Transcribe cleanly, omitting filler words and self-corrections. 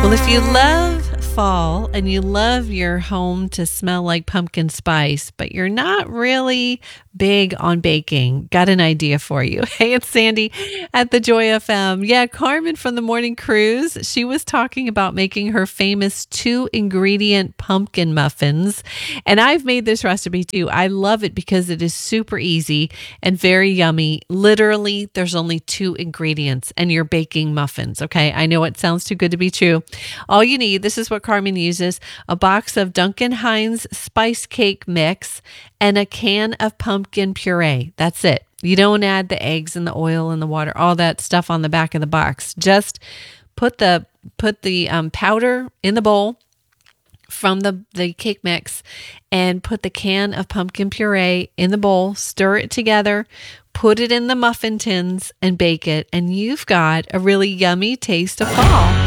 Well, if you love fall and you love your home to smell like pumpkin spice, but you're not really big on baking, got an idea for you. Hey, it's Sandy at the Joy FM. Yeah, Carmen from the Morning Cruise, she was talking about making her famous 2-ingredient pumpkin muffins. And I've made this recipe too. I love it because it is super easy and very yummy. Literally, there's only 2 ingredients and you're baking muffins. Okay, I know it sounds too good to be true. All you need, this is what Carmen uses, a box of Duncan Hines spice cake mix and a can of pumpkin puree. That's it. You don't add the eggs and the oil and the water, all that stuff on the back of the box. Just put the powder in the bowl from the cake mix and put the can of pumpkin puree in the bowl, stir it together, put it in the muffin tins and bake it. And you've got a really yummy taste of fall.